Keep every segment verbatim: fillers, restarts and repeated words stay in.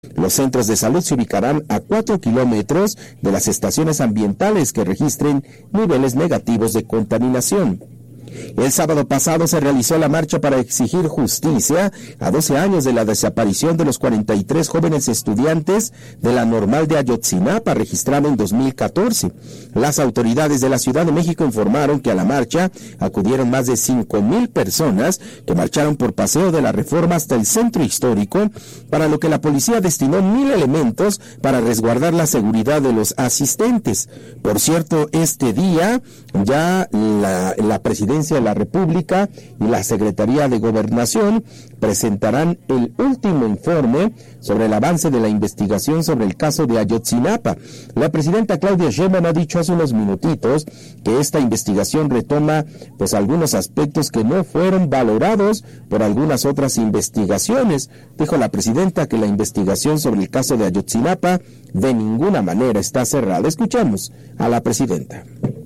Los centros de salud se ubicarán a cuatro kilómetros de las estaciones ambientales que registren niveles negativos de contaminación. El sábado pasado se realizó la marcha para exigir justicia a doce años de la desaparición de los cuarenta y tres jóvenes estudiantes de la Normal de Ayotzinapa, registrada en dos mil catorce. Las autoridades de la Ciudad de México informaron que a la marcha acudieron más de cinco mil personas que marcharon por Paseo de la Reforma hasta el centro histórico, para lo que la policía destinó mil elementos para resguardar la seguridad de los asistentes. Por cierto, este día ya la, la presidencia de la República y la Secretaría de Gobernación presentarán el último informe sobre el avance de la investigación sobre el caso de Ayotzinapa. La presidenta Claudia Sheinbaum ha dicho hace unos minutitos que esta investigación retoma pues algunos aspectos que no fueron valorados por algunas otras investigaciones. Dijo la presidenta que la investigación sobre el caso de Ayotzinapa de ninguna manera está cerrada. Escuchamos a la presidenta.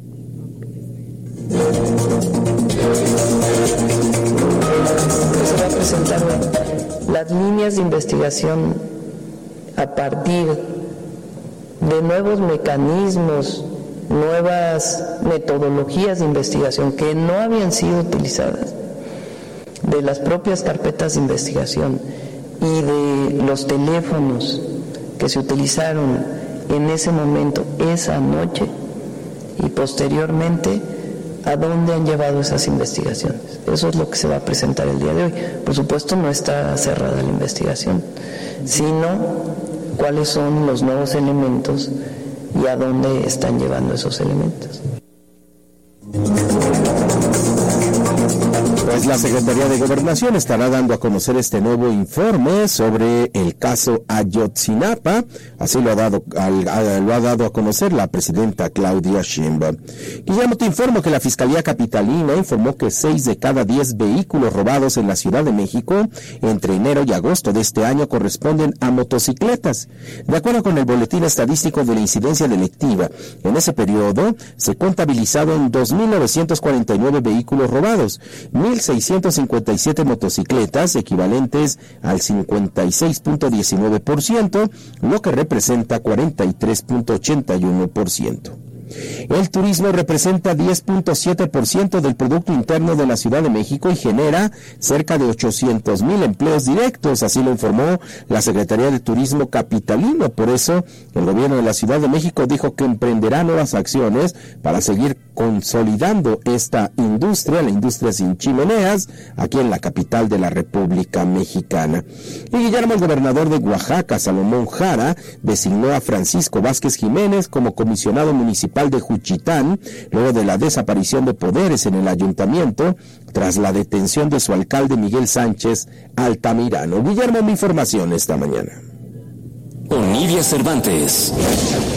Se va a presentar las líneas de investigación a partir de nuevos mecanismos, nuevas metodologías de investigación que no habían sido utilizadas, de las propias carpetas de investigación y de los teléfonos que se utilizaron en ese momento, esa noche, y posteriormente a dónde han llevado esas investigaciones. Eso es lo que se va a presentar el día de hoy. Por supuesto, no está cerrada la investigación, sino cuáles son los nuevos elementos y a dónde están llevando esos elementos. Pues la Secretaría de Gobernación estará dando a conocer este nuevo informe sobre el caso Ayotzinapa. Así lo ha dado, al, lo ha dado a conocer la presidenta Claudia Sheinbaum. Guillermo, te informo que la Fiscalía Capitalina informó que seis de cada diez vehículos robados en la Ciudad de México entre enero y agosto de este año corresponden a motocicletas. De acuerdo con el boletín estadístico de la incidencia delictiva, en ese periodo se contabilizaron dos mil novecientos cuarenta y nueve vehículos robados, mil seiscientos cincuenta y siete motocicletas, equivalentes al cincuenta y seis punto diecinueve por ciento, lo que representa cuarenta y tres punto ochenta y uno por ciento. El turismo representa diez punto siete por ciento del Producto Interno de la Ciudad de México y genera cerca de ochocientos mil empleos directos, así lo informó la Secretaría de Turismo Capitalino. Por eso, el gobierno de la Ciudad de México dijo que emprenderá nuevas acciones para seguir consolidando esta industria, la industria sin chimeneas, aquí en la capital de la República Mexicana. Y Guillermo, el gobernador de Oaxaca, Salomón Jara, designó a Francisco Vázquez Jiménez como comisionado municipal de Juchitán, luego de la desaparición de poderes en el ayuntamiento, tras la detención de su alcalde Miguel Sánchez Altamirano. Guillermo, mi información esta mañana. Onidia Cervantes.